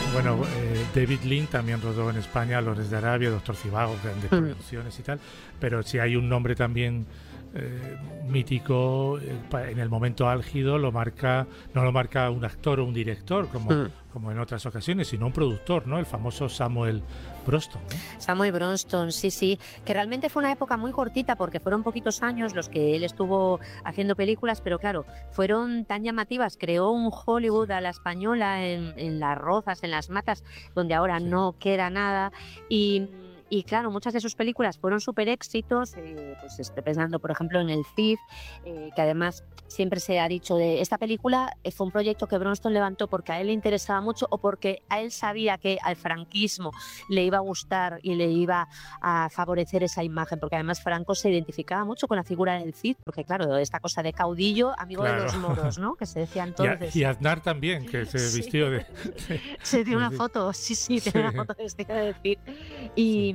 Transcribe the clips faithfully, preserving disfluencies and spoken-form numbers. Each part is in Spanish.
Bueno, eh, David Lean también rodó en España Lores de Arabia, Doctor Civago, grandes Mm. producciones y tal, pero si hay un nombre también eh, mítico, eh, pa- en el momento álgido lo marca, no lo marca un actor o un director como, Mm. como en otras ocasiones, sino un productor, ¿no? El famoso Samuel Bronston, ¿no? Samuel Bronston, sí, sí, que realmente fue una época muy cortita porque fueron poquitos años los que él estuvo haciendo películas, pero claro, fueron tan llamativas, creó un Hollywood Sí. a la española en, en Las Rozas, en Las Matas, donde ahora Sí. no queda nada y... Y claro, muchas de sus películas fueron súper éxitos, eh, pues estoy pensando por ejemplo en El Cid, eh, que además siempre se ha dicho de esta película, eh, fue un proyecto que Bronston levantó porque a él le interesaba mucho o porque a él sabía que al franquismo le iba a gustar y le iba a favorecer esa imagen, porque además Franco se identificaba mucho con la figura del Cid, porque claro, esta cosa de caudillo, amigo Claro. de los moros, ¿no? Que se decía Y, a- entonces. y Aznar también, que se Sí. vistió de... de- Se tiene una de- foto, sí, sí, Sí. tiene una foto vestida de Cid. Y,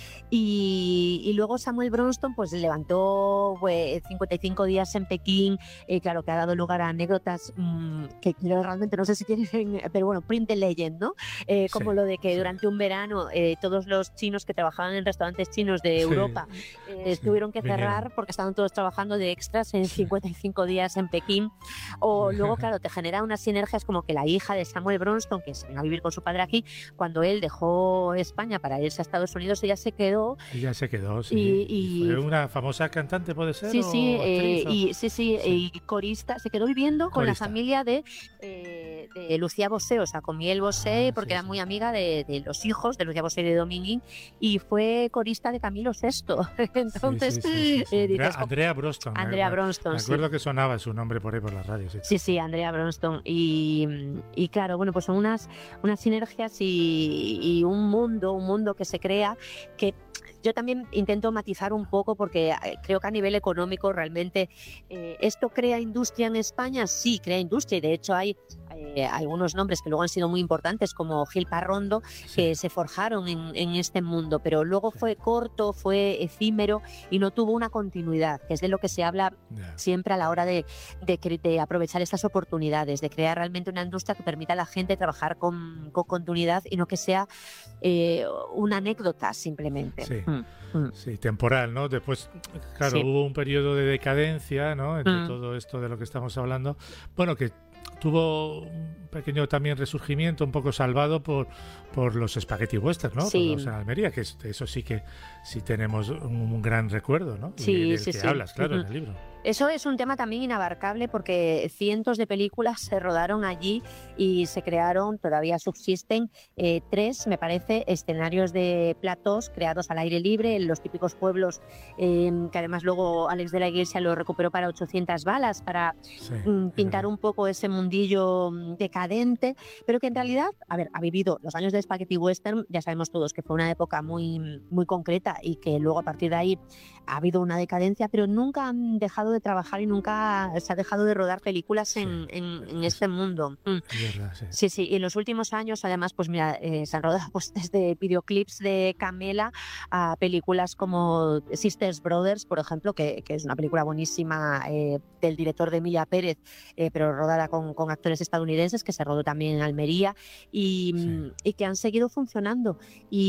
y, y luego Samuel Bronston pues levantó pues, cincuenta y cinco días en Pekín, eh, claro que ha dado lugar a anécdotas mmm, que yo realmente no sé si tienen, pero bueno, print the legend, ¿no? Eh, como Sí, lo de que sí. durante un verano eh, todos los chinos que trabajaban en restaurantes chinos de Sí, Europa eh, sí, tuvieron que vinieron. cerrar porque estaban todos trabajando de extras en Sí. cincuenta y cinco días en Pekín. O luego, claro, te genera unas sinergias como que la hija de Samuel Bronston, que se vino a vivir con su padre aquí, cuando él dejó España para irse a Estados Unidos, ella se quedó. Ella se quedó, sí. Y- Y, y- fue una famosa cantante, ¿puede ser? Sí, o sí, eh, actriz, o- y sí, sí, Sí. y corista, se quedó viviendo con la Corista. familia de, eh, de Lucía Bosé, o sea, con Miel Bosé, Ah, porque sí, era sí. muy amiga de, de los hijos de Lucía Bosé y de Dominguín, y fue corista de Camilo sexto. Entonces, Sí, sí, sí, sí, sí. eh, Andrea, dices, Andrea Bronston. me- Andrea me- Bronston, Me sí. acuerdo que sonaba su nombre por ahí por la radio. Sí, Sí, sí, Andrea Bronston. Y, y claro, bueno, pues son unas, unas sinergias y, y un mundo, un mundo que se crea que yo también intento matizar un poco porque eh, creo que a nivel económico realmente eh, ¿esto crea industria en España? Sí, crea industria y de hecho hay eh, algunos nombres que luego han sido muy importantes como Gil Parrondo Sí. que se forjaron en, en este mundo, pero luego fue corto, fue efímero y no tuvo una continuidad, que es de lo que se habla Ya. siempre a la hora de, de, cre- de aprovechar estas oportunidades, de crear realmente una industria que permita a la gente trabajar con, con continuidad y no que sea eh, una anécdota simplemente. Sí. Mm, mm. Sí, temporal, ¿no? Después, claro, Sí. hubo un periodo de decadencia, ¿no? Entre Mm. todo esto de lo que estamos hablando. Bueno, que tuvo un pequeño también resurgimiento, un poco salvado por, por los spaghetti western, ¿no? Sí. Rodados en Almería, que es- eso sí que sí tenemos un, un gran recuerdo, ¿no? Y Sí, del sí, que sí. hablas, claro, Ujú. en el libro. Eso es un tema también inabarcable porque cientos de películas se rodaron allí y se crearon, todavía subsisten, eh, tres, me parece, escenarios de platós creados al aire libre en los típicos pueblos eh, que además luego Alex de la Iglesia lo recuperó para ochocientas balas, para Sí, mm, es pintar verdad. un poco ese mundillo mm, decadente, pero que en realidad, a ver, ha vivido los años de Spaghetti Western, ya sabemos todos que fue una época muy, muy concreta y que luego a partir de ahí ha habido una decadencia, pero nunca han dejado de trabajar y nunca se ha dejado de rodar películas Sí, en, en- en es- este mundo. Mm. Es verdad, sí. Sí, sí, y en los últimos años, además, pues mira, eh, se han rodado pues, desde videoclips de Camela a películas como Sisters Brothers, por ejemplo, que, que es una película buenísima eh, del director de Emilia Pérez, eh, pero rodada con, con actores estadounidenses, que se rodó también en Almería y, Sí. mm, y que han seguido funcionando.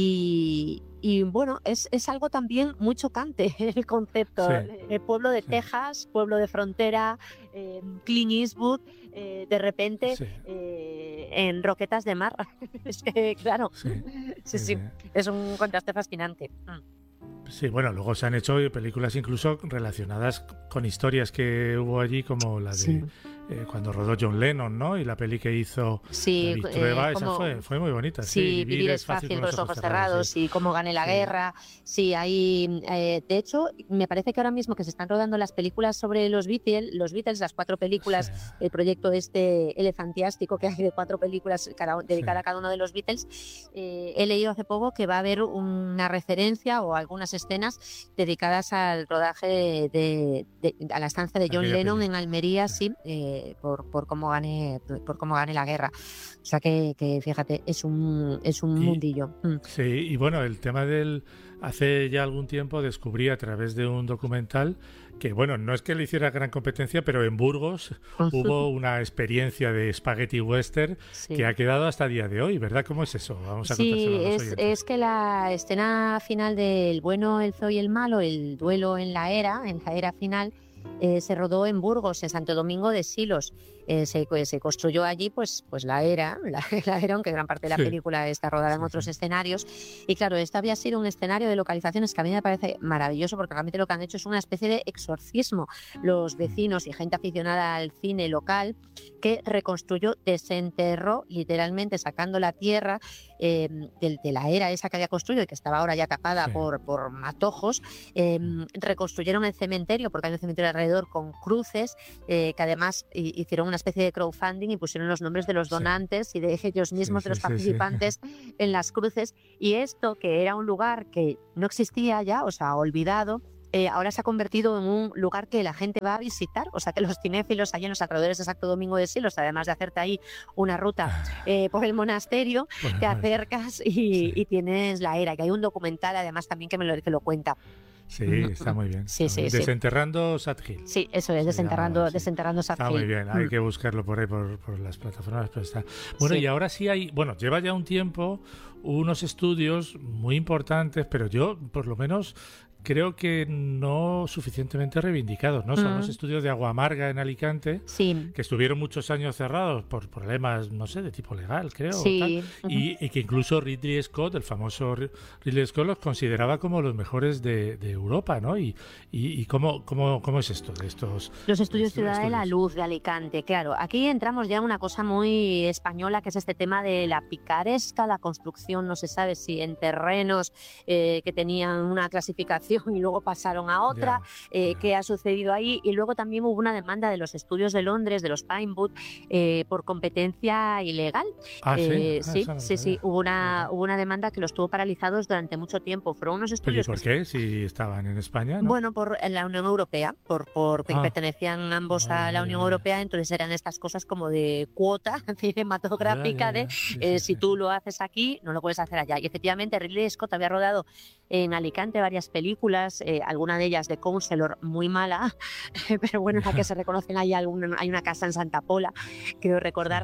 Y, y, bueno, es, es algo también muy chocante el concepto. Sí. El pueblo de Sí. Texas, pueblo de frontera, eh, Clint Eastwood, eh, de repente Sí. eh, en Roquetas de Mar. Es que, claro, Sí, sí, sí, sí, sí. es un contraste fascinante. Mm. Sí, bueno, luego se han hecho películas incluso relacionadas con historias que hubo allí, como la de Sí. eh, cuando rodó John Lennon, ¿no? Y la peli que hizo Sí, David eh, Trueba, esa como- fue, fue muy bonita. Sí, vivir es fácil con los ojos cerrados sí. y cómo gané la Sí. guerra. Sí, hay, eh, de hecho, me parece que ahora mismo que se están rodando las películas sobre los Beatles, los Beatles, las cuatro películas, Sí. el proyecto este elefantiástico que hay de cuatro películas cada, dedicadas Sí. a cada uno de los Beatles. Eh, he leído hace poco que va a haber una referencia o algunas escenas dedicadas al rodaje de, de- a la estancia de John Aquella Lennon peli. en Almería, Sí. sí, eh, eh, por, por cómo gane por cómo gane la guerra. O sea que, que fíjate, es un es un Y, mundillo. Mm. sí, y bueno, el tema del... Hace ya algún tiempo descubrí a través de un documental que, bueno, no es que le hiciera gran competencia, pero en Burgos hubo una experiencia de spaghetti western Sí. que ha quedado hasta el día de hoy, ¿verdad? ¿Cómo es eso? Vamos a Sí, contárselo a los es, oyentes. es que la escena final del bueno, el feo y el malo, el duelo en la era, en la era final, eh, se rodó en Burgos, en Santo Domingo de Silos. Eh, se, pues, se construyó allí pues, pues la era, la, la era, aunque gran parte de la Sí, película está rodada en sí, otros sí. escenarios. Y claro, este había sido un escenario de localizaciones que a mí me parece maravilloso, porque realmente lo que han hecho es una especie de exorcismo. Los vecinos y gente aficionada al cine local que reconstruyó, desenterró literalmente, sacando la tierra eh, de, de la era esa que había construido y que estaba ahora ya tapada Sí. por, por matojos. Eh, reconstruyeron el cementerio, porque hay un cementerio alrededor con cruces, eh, que además hi- hicieron una especie de crowdfunding y pusieron los nombres de los Sí. donantes y de ellos Sí, mismos, de sí, los sí, sí. participantes, en las cruces. Y esto, que era un lugar que no existía ya, o sea, olvidado, eh, ahora se ha convertido en un lugar que la gente va a visitar. O sea, que los cinéfilos allí en los alrededores de Santo Domingo de Silos, además de hacerte ahí una ruta eh, por el monasterio, Pues, te bueno, acercas y, sí. y tienes la era. Que hay un documental además también que me lo, que lo cuenta. Sí, Mm, está muy bien. Sí, Está muy sí, bien. sí. Desenterrando Sad Hill. Sí, eso es, Se desenterrando, llamaba, sí. desenterrando Sad Está muy Hill. bien, hay Mm, que buscarlo por ahí, por, por las plataformas, pero está. Bueno, Sí. y ahora sí hay, bueno, lleva ya un tiempo unos estudios muy importantes, pero yo, por lo menos, creo que no suficientemente reivindicados, ¿no? Son los Mm, estudios de Agua Amarga en Alicante, Sí, que estuvieron muchos años cerrados por problemas, no sé, de tipo legal, creo, o tal, sí. Ujú. y, y que incluso Ridley Scott, el famoso Ri- Ridley Scott, los consideraba como los mejores de, de Europa, ¿no? Y, y, y cómo, cómo, cómo es esto de estos Los de estudios estos Ciudad de la estudios? Luz de Alicante, claro. Aquí entramos ya en una cosa muy española, que es este tema de la picaresca, la construcción, no se sabe si en terrenos eh, que tenían una clasificación y luego pasaron a otra, Ya, eh, ya. qué ha sucedido ahí. Y luego también hubo una demanda de los estudios de Londres, de los Pinewood, eh, por competencia ilegal. Ah, sí, Eh, ah, sí, eso no lo sí, sí, sabía. hubo una, Fíjate. hubo una demanda que los tuvo paralizados durante mucho tiempo. Fueron unos Pero ¿y estudios que por qué? Si estaban en España, ¿no? bueno, por en la Unión Europea, por, por que Ah, pertenecían ambos vale, a la vale, Unión vale. Europea, entonces eran estas cosas como de cuota Ya, ya, cinematográfica de ya. Sí, eh, sí, si sí. tú lo haces aquí, no lo puedes hacer allá. Y efectivamente Ridley Scott había rodado en Alicante varias películas, eh, alguna de ellas de Counselor, muy mala, pero bueno, en la que se reconocen ahí algún, hay una casa en Santa Pola, creo recordar,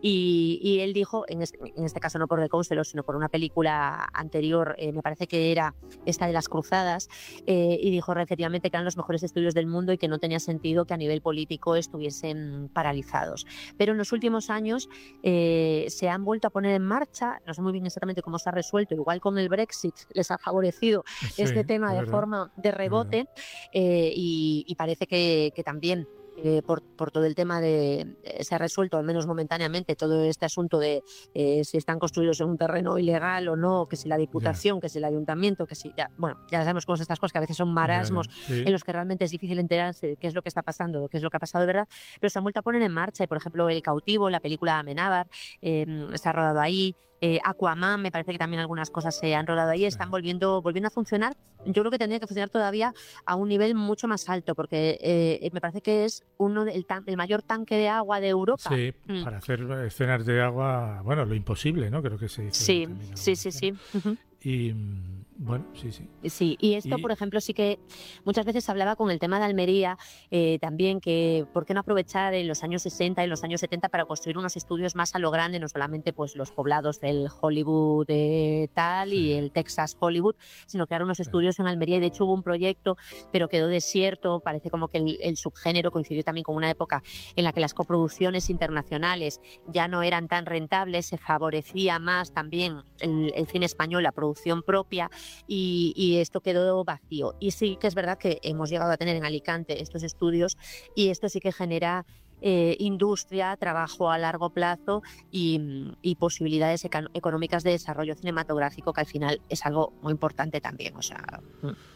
y, y él dijo, en este, en este caso no por The Counselor, sino por una película anterior, eh, me parece que era esta de las Cruzadas, eh, y dijo efectivamente que eran los mejores estudios del mundo y que no tenía sentido que a nivel político estuviesen paralizados. Pero en los últimos años eh, se han vuelto a poner en marcha, no sé muy bien exactamente cómo se ha resuelto, igual con el Brexit les ha favorecido Sí, este es tema de verdad, forma de es verdad. rebote, eh, y, y parece que, que también eh, por, por todo el tema de eh, se ha resuelto al menos momentáneamente todo este asunto de eh, si están construidos en un terreno ilegal o no, que si la Ya, Diputación, que si el Ayuntamiento, que si ya, bueno, ya sabemos cómo son estas cosas, que a veces son ya, marasmos ya. en Sí, los que realmente es difícil enterarse de qué es lo que está pasando, qué es lo que ha pasado de verdad, pero se han vuelto a poner en marcha. Y por ejemplo, El Cautivo, la película Amenábar, eh, se ha rodado ahí. Eh, Aquaman, me parece que también algunas cosas se han rodado ahí, sí. están volviendo, volviendo a funcionar. Yo creo que tendría que funcionar todavía a un nivel mucho más alto, porque eh, me parece que es uno de- el, tan- el mayor tanque de agua de Europa. Sí, Mm. para hacer escenas de agua, bueno, lo imposible, ¿no? Creo que se dice el Sí, término sí, sí, este, ¿no? sí. Ujú. Y mm, bueno, sí, sí. Sí, y esto, Y por ejemplo, sí que muchas veces se hablaba con el tema de Almería, eh, también que por qué no aprovechar en los años sesenta y los años setenta para construir unos estudios más a lo grande, no solamente pues los poblados del Hollywood eh, tal y sí, el Texas Hollywood, sino crear unos sí, estudios en Almería. Y de hecho hubo un proyecto, pero quedó desierto. Parece como que el, el subgénero coincidió también con una época en la que las coproducciones internacionales ya no eran tan rentables, se favorecía más también el, el cine español, la producción propia. Y, y esto quedó vacío. Y sí que es verdad que hemos llegado a tener en Alicante estos estudios, y esto sí que genera eh, industria, trabajo a largo plazo y, y posibilidades eca- económicas de desarrollo cinematográfico, que al final es algo muy importante también. O sea, mm.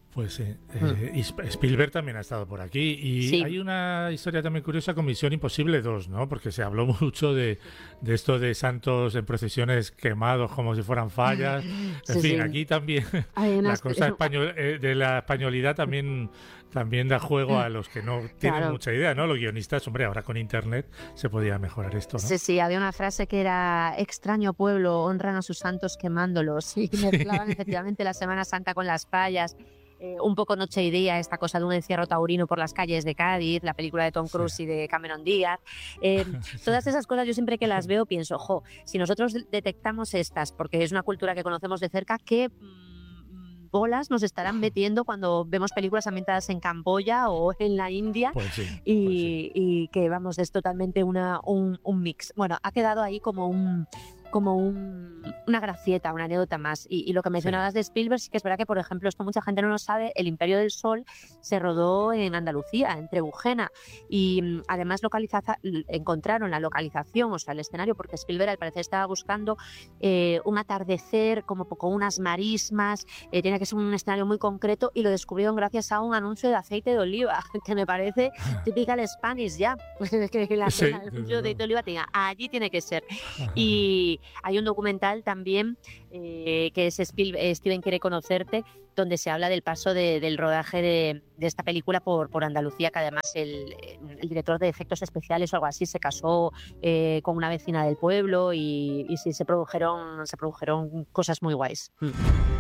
Pues sí, Mm. eh, y Sp- Spielberg también ha estado por aquí. Y Sí. hay una historia también curiosa con Misión Imposible dos, ¿no? Porque se habló mucho de, de esto de santos en procesiones quemados como si fueran fallas. En Sí, fin, sí. aquí también Hay la unas- cosa español, eh, de la españolidad también, también da juego a los que no tienen Claro. mucha idea, ¿no? Los guionistas, hombre, ahora con internet se podía mejorar esto, ¿no? Sí, sí, había una frase que era extraño pueblo, honran a sus santos quemándolos y mezclaban efectivamente la Semana Santa con las fallas. Eh, un poco Noche y Día, esta cosa de un encierro taurino por las calles de Cádiz, la película de Tom Sí. Cruise y de Cameron Díaz. Eh, todas esas cosas yo siempre que las veo pienso, ojo, si nosotros de- detectamos estas, porque es una cultura que conocemos de cerca, ¿qué mm, bolas nos estarán metiendo cuando vemos películas ambientadas en Camboya o en la India? Pues sí, pues sí. y, y que vamos, es totalmente una, un, un mix. Bueno, ha quedado ahí como un como un, una gracieta, una anécdota más. Y, y lo que mencionabas de Spielberg, sí que es verdad que, por ejemplo, esto mucha gente no lo sabe, El Imperio del Sol se rodó en Andalucía, en Trebujena, y mm, además localiza- encontraron la localización, o sea, el escenario, porque Spielberg al parecer estaba buscando eh, un atardecer como con unas marismas, eh, tenía que ser un escenario muy concreto, y lo descubrieron gracias a un anuncio de aceite de oliva, que me parece typical Spanish ya, que la, Sí, el desde anuncio de luego. aceite de oliva tenga, allí tiene que ser. Y hay un documental también eh, que es Spiel- eh, Steven quiere conocerte, donde se habla del paso de- del rodaje de, de esta película por, por Andalucía, que además el, el director de efectos especiales o algo así se casó eh, con una vecina del pueblo y, y sí, se produjeron, se produjeron cosas muy guays. Mm.